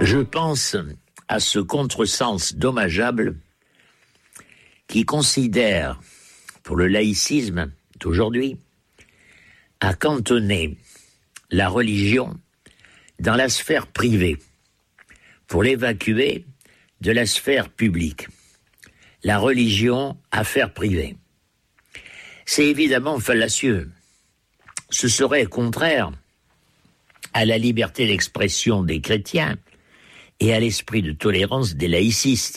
Je pense à ce contresens dommageable qui considère, pour le laïcisme d'aujourd'hui, à cantonner la religion dans la sphère privée pour l'évacuer de la sphère publique. La religion, affaire privée. C'est évidemment fallacieux. Ce serait contraire à la liberté d'expression des chrétiens et à l'esprit de tolérance des laïcistes.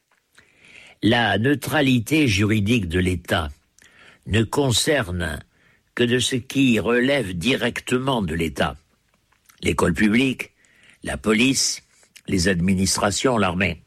La neutralité juridique de l'État ne concerne que de ce qui relève directement de l'État. L'école publique, la police, les administrations, l'armée.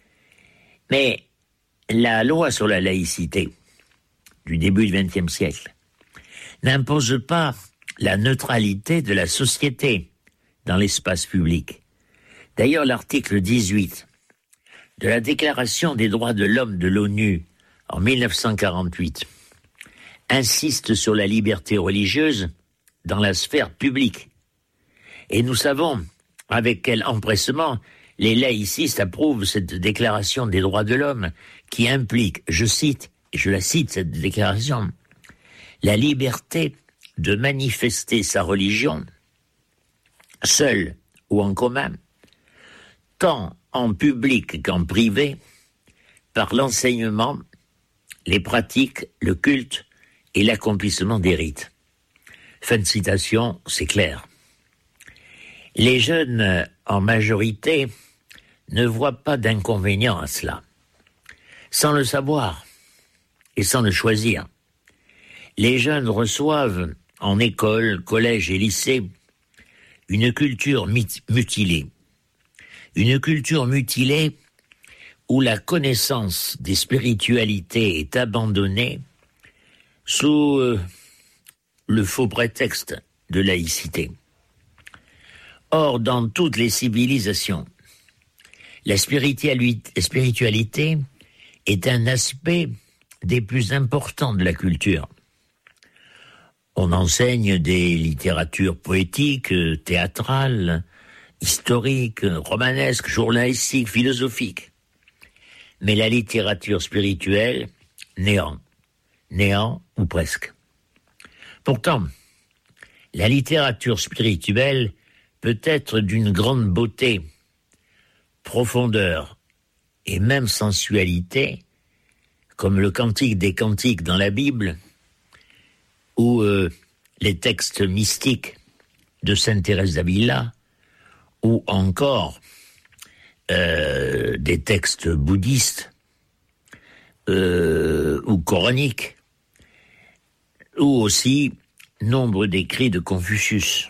Mais la loi sur la laïcité du début du XXe siècle n'impose pas la neutralité de la société dans l'espace public. D'ailleurs, l'article 18 de la Déclaration des droits de l'homme de l'ONU en 1948 insiste sur la liberté religieuse dans la sphère publique. Et nous savons avec quel empressement les laïcistes approuvent cette Déclaration des droits de l'homme qui implique, je cite, et je la cite cette déclaration, la liberté de manifester sa religion, seule ou en commun, tant en public qu'en privé, par l'enseignement, les pratiques, le culte et l'accomplissement des rites. Fin de citation, c'est clair. Les jeunes, en majorité, ne voient pas d'inconvénient à cela. Sans le savoir et sans le choisir, les jeunes reçoivent en école, collège et lycée une culture mutilée. Une culture mutilée où la connaissance des spiritualités est abandonnée sous le faux prétexte de laïcité. Or, dans toutes les civilisations, la spiritualité est un aspect des plus importants de la culture. On enseigne des littératures poétiques, théâtrales, historiques, romanesques, journalistiques, philosophiques. Mais la littérature spirituelle, néant ou presque. Pourtant, la littérature spirituelle peut être d'une grande beauté, profondeur et même sensualité, comme le Cantique des Cantiques dans la Bible, ou les textes mystiques de Sainte Thérèse d'Avila, ou encore des textes bouddhistes ou coraniques, ou aussi nombre d'écrits de Confucius.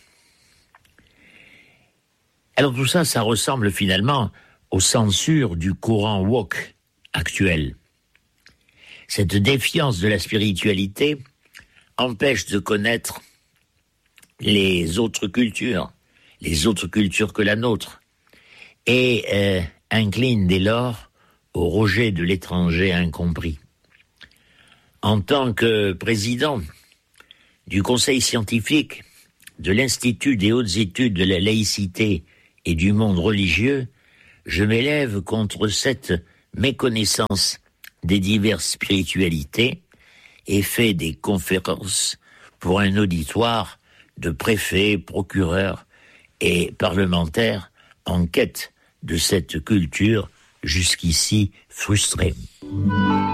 Alors tout ça, ça ressemble finalement aux censures du courant woke actuel. Cette défiance de la spiritualité empêche de connaître les autres cultures que la nôtre, et incline dès lors au rejet de l'étranger incompris. En tant que président du Conseil scientifique de l'Institut des hautes études de la laïcité et du monde religieux, je m'élève contre cette méconnaissance des diverses spiritualités et fais des conférences pour un auditoire de préfets, procureurs et parlementaires en quête de cette culture jusqu'ici frustrée.